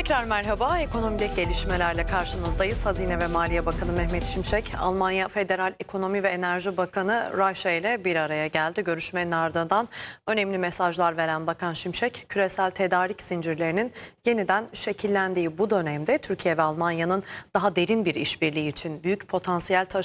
Tekrar merhaba. Ekonomideki gelişmelerle karşınızdayız. Hazine ve Maliye Bakanı Mehmet Şimşek, Almanya Federal Ekonomi ve Enerji Bakanı Reiche ile bir araya geldi. Görüşmenin ardından önemli mesajlar veren Bakan Şimşek, küresel tedarik zincirlerinin yeniden şekillendiği bu dönemde Türkiye ve Almanya'nın daha derin bir işbirliği için büyük potansiyel